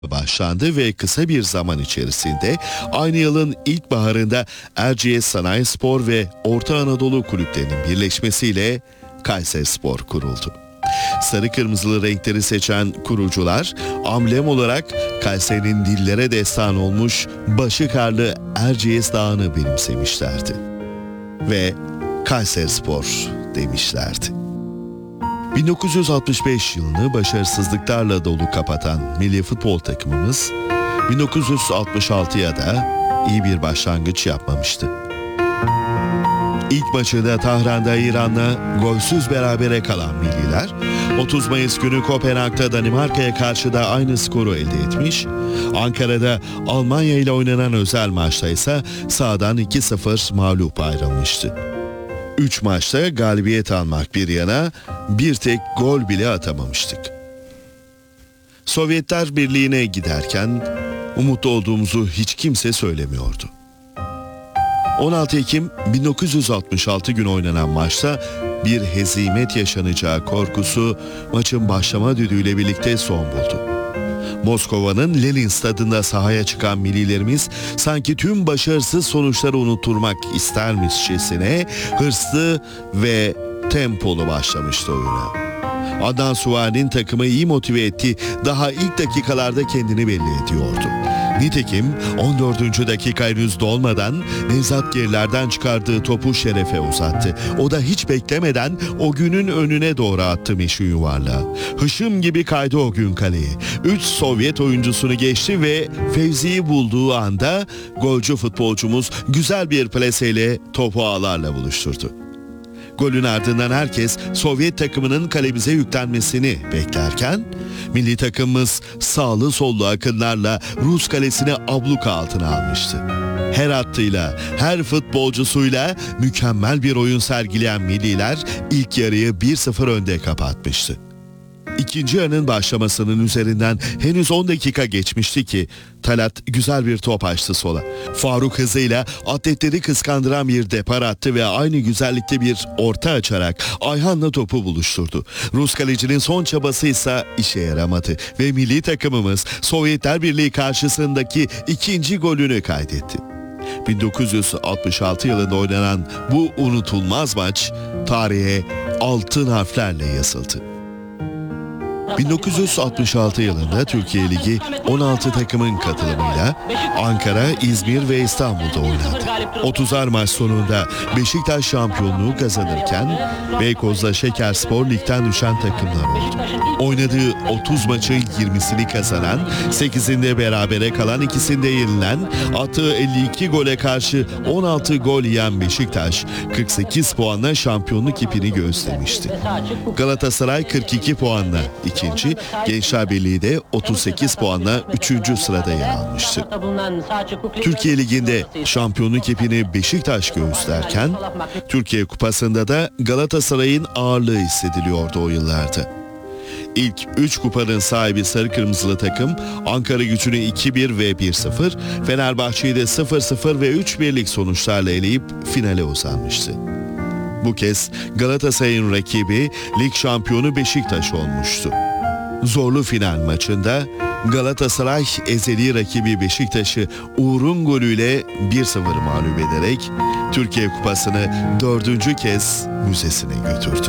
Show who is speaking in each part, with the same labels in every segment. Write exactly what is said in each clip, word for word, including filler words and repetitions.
Speaker 1: başlandı ve kısa bir zaman içerisinde aynı yılın ilkbaharında Erciyes Sanayispor ve Orta Anadolu kulüplerinin birleşmesiyle Kayserispor kuruldu. Sarı kırmızılı renkleri seçen kurucular amblem olarak Kayseri'nin dillere destan olmuş başı karlı Erciyes Dağı'nı benimsemişlerdi ve Kayserispor demişlerdi. bin dokuz yüz altmış beş yılını başarısızlıklarla dolu kapatan milli futbol takımımız bin dokuz yüz altmış altıya da iyi bir başlangıç yapmamıştı. İlk maçında Tahran'da İran'la golsüz berabere kalan milliler, otuz Mayıs günü Kopenhag'da Danimarka'ya karşı da aynı skoru elde etmiş, Ankara'da Almanya ile oynanan özel maçta ise sahadan iki sıfır mağlup ayrılmıştı. Üç maçta galibiyet almak bir yana bir tek gol bile atamamıştık. Sovyetler Birliği'ne giderken umutlu olduğumuzu hiç kimse söylemiyordu. on altı Ekim bin dokuz yüz altmış altı günü oynanan maçta bir hezimet yaşanacağı korkusu maçın başlama düdüğüyle birlikte son buldu. Moskova'nın Lenin stadında sahaya çıkan millilerimiz sanki tüm başarısız sonuçları unutturmak istermişçesine hırslı ve tempolu başlamıştı oyuna. Adnan Suvar'ın takımı iyi motive etti, daha ilk dakikalarda kendini belli ediyordu. Nitekim on dördüncü dakika henüz dolmadan Nevzat gerilerden çıkardığı topu Şeref'e uzattı. O da hiç beklemeden o günün önüne doğru attı meşhur yuvarlağı. Hışım gibi kaydı o gün kaleye. Üç Sovyet oyuncusunu geçti ve Fevzi'yi bulduğu anda golcü futbolcumuz güzel bir plaseyle topu ağlarla buluşturdu. Golün ardından herkes Sovyet takımının kalemize yüklenmesini beklerken milli takımımız sağlı sollu akınlarla Rus kalesini abluka altına almıştı. Her attığıyla, her futbolcusuyla mükemmel bir oyun sergileyen milliler ilk yarıyı bir sıfır önde kapatmıştı. İkinci yarının başlamasının üzerinden henüz on dakika geçmişti ki Talat güzel bir top açtı sola. Faruk hızıyla atletleri kıskandıran bir depar attı ve aynı güzellikte bir orta açarak Ayhan'la topu buluşturdu. Rus kalecinin son çabası ise işe yaramadı ve milli takımımız Sovyetler Birliği karşısındaki ikinci golünü kaydetti. bin dokuz yüz altmış altı yılında oynanan bu unutulmaz maç tarihe altın harflerle yazıldı. bin dokuz yüz altmış altı yılında Türkiye Ligi on altı takımın katılımıyla Ankara, İzmir ve İstanbul'da oynandı. otuzar maç sonunda Beşiktaş şampiyonluğu kazanırken Beykoz'la Şekerspor ligden düşen takımlar oldu. Oynadığı otuz maçın yirmisini kazanan, sekizinde berabere kalan, ikisinde yenilen, attığı elli iki gole karşı on altı gol yiyen Beşiktaş kırk sekiz puanla şampiyonluk ipini göstermişti. Galatasaray kırk iki puanla ikinci, Gençler Birliği de otuz sekiz puanla üçüncü sırada yer almıştı. Türkiye Ligi'nde şampiyonluk ipini Beşiktaş göğüslerken, Türkiye Kupası'nda da Galatasaray'ın ağırlığı hissediliyordu o yıllarda. İlk üç kupanın sahibi Sarı Kırmızılı takım Ankara Gücü'nü iki bir ve bir sıfır, Fenerbahçe'yi de sıfır sıfır ve üç birlik sonuçlarla eleyip finale uzanmıştı. Bu kez Galatasaray'ın rakibi lig şampiyonu Beşiktaş olmuştu. Zorlu final maçında Galatasaray ezeli rakibi Beşiktaş'ı Uğur'un golüyle bir sıfır mağlup ederek Türkiye Kupası'nı dördüncü kez müzesine götürdü.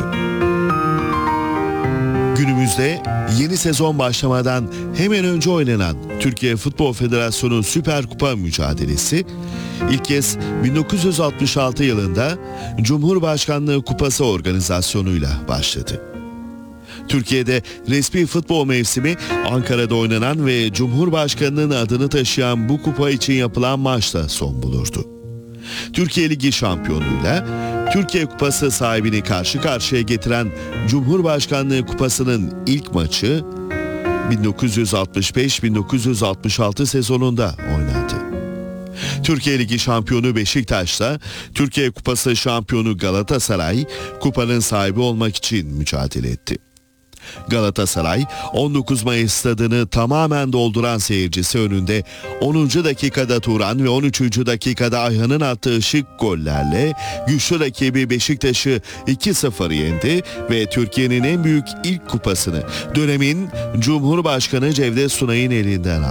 Speaker 1: Günümüzde yeni sezon başlamadan hemen önce oynanan Türkiye Futbol Federasyonu Süper Kupa mücadelesi ilk kez bin dokuz yüz altmış altı yılında Cumhurbaşkanlığı Kupası organizasyonuyla başladı. Türkiye'de resmi futbol mevsimi Ankara'da oynanan ve Cumhurbaşkanı'nın adını taşıyan bu kupa için yapılan maçla son bulurdu. Türkiye Ligi şampiyonluğuyla Türkiye Kupası sahibini karşı karşıya getiren Cumhurbaşkanlığı Kupası'nın ilk maçı bin dokuz yüz altmış beş bin dokuz yüz altmış altı sezonunda oynandı. Türkiye Ligi şampiyonu Beşiktaş'la Türkiye Kupası şampiyonu Galatasaray kupanın sahibi olmak için mücadele etti. Galatasaray on dokuz Mayıs stadını tamamen dolduran seyircisi önünde onuncu dakikada Turan ve on üçüncü dakikada Ayhan'ın attığı şık gollerle güçlü rakibi Beşiktaş'ı iki sıfır yendi ve Türkiye'nin en büyük ilk kupasını dönemin Cumhurbaşkanı Cevdet Sunay'ın elinden aldı.